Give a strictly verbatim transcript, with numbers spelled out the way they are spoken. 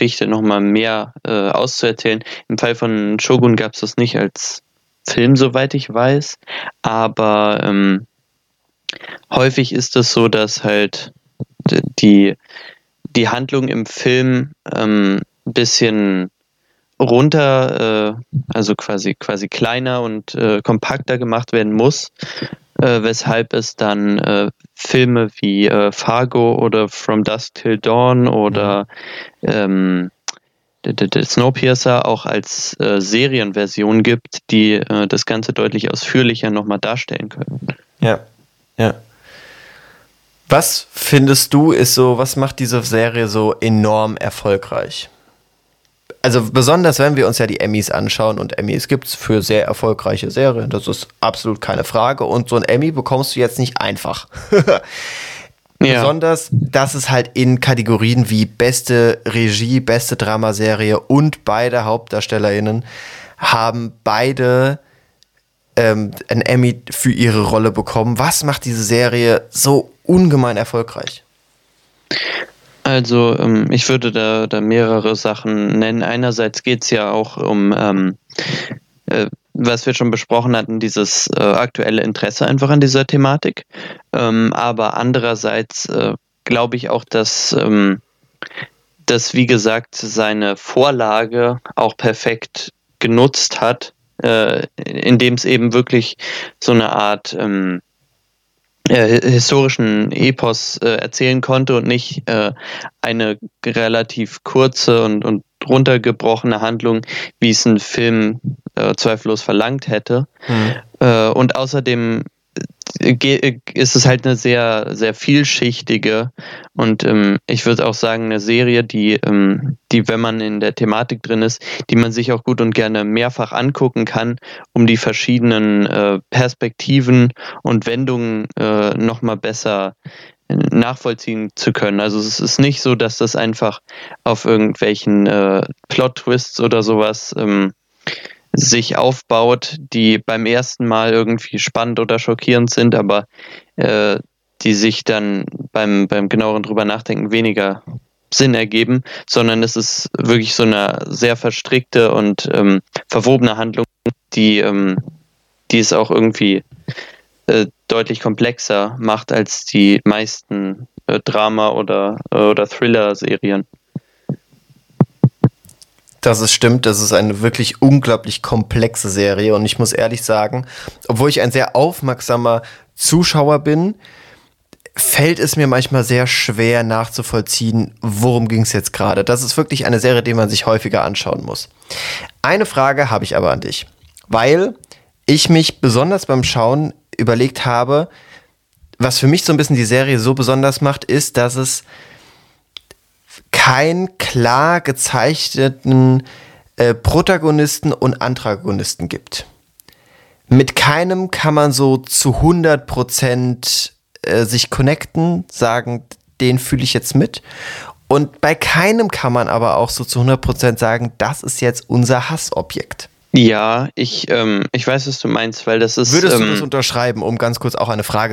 Geschichte nochmal mehr äh, auszuerzählen. Im Fall von Shogun gab es das nicht als Film, soweit ich weiß, aber ähm, häufig ist es so, dass halt die, die Handlung im Film ähm, ein bisschen runter, äh, also quasi quasi kleiner und äh, kompakter gemacht werden muss, äh, weshalb es dann äh, Filme wie äh, Fargo oder From Dusk Till Dawn oder ähm, der Snowpiercer auch als äh, Serienversion gibt, die äh, das Ganze deutlich ausführlicher nochmal darstellen können. Ja, ja. Was findest du ist so, was macht diese Serie so enorm erfolgreich? Also besonders, wenn wir uns ja die Emmys anschauen, und Emmys gibt es für sehr erfolgreiche Serien, das ist absolut keine Frage, und so ein Emmy bekommst du jetzt nicht einfach. Ja. Besonders, dass es halt in Kategorien wie beste Regie, beste Dramaserie und beide HauptdarstellerInnen haben beide ähm, ein Emmy für ihre Rolle bekommen. Was macht diese Serie so ungemein erfolgreich? Also ähm, ich würde da, da mehrere Sachen nennen. Einerseits geht es ja auch um, ähm, äh, was wir schon besprochen hatten, dieses äh, aktuelle Interesse einfach an dieser Thematik. Ähm, aber andererseits äh, glaube ich auch, dass, ähm, dass, wie gesagt, seine Vorlage auch perfekt genutzt hat, äh, indem es eben wirklich so eine Art ähm, Äh, historischen Epos äh, erzählen konnte und nicht äh, eine relativ kurze und, und runtergebrochene Handlung, wie es ein Film äh, zweifellos verlangt hätte. Mhm. Äh, und außerdem äh, ist es halt eine sehr, sehr vielschichtige und ähm, ich würde auch sagen, eine Serie, die, ähm, die, wenn man in der Thematik drin ist, die man sich auch gut und gerne mehrfach angucken kann, um die verschiedenen äh, Perspektiven und Wendungen äh, nochmal besser nachvollziehen zu können. Also es ist nicht so, dass das einfach auf irgendwelchen äh, Plot-Twists oder sowas ähm, sich aufbaut, die beim ersten Mal irgendwie spannend oder schockierend sind, aber äh, die sich dann beim, beim genaueren drüber nachdenken weniger Sinn ergeben, sondern es ist wirklich so eine sehr verstrickte und ähm, verwobene Handlung, die, ähm, die es auch irgendwie äh, deutlich komplexer macht als die meisten äh, Drama- oder, äh, oder Thriller-Serien. Das ist stimmt, das ist eine wirklich unglaublich komplexe Serie und ich muss ehrlich sagen, obwohl ich ein sehr aufmerksamer Zuschauer bin, fällt es mir manchmal sehr schwer nachzuvollziehen, worum ging es jetzt gerade. Das ist wirklich eine Serie, die man sich häufiger anschauen muss. Eine Frage habe ich aber an dich, weil ich mich besonders beim Schauen überlegt habe, was für mich so ein bisschen die Serie so besonders macht, ist, dass es keinen klar gezeichneten äh, Protagonisten und Antagonisten gibt. Mit keinem kann man so zu hundert Prozent äh, sich connecten, sagen, den fühle ich jetzt mit. Und bei keinem kann man aber auch so zu hundert Prozent sagen, das ist jetzt unser Hassobjekt. Ja, ich, ähm, ich weiß, was du meinst, weil das ist... Würdest du ähm, das unterschreiben, um ganz kurz auch eine Frage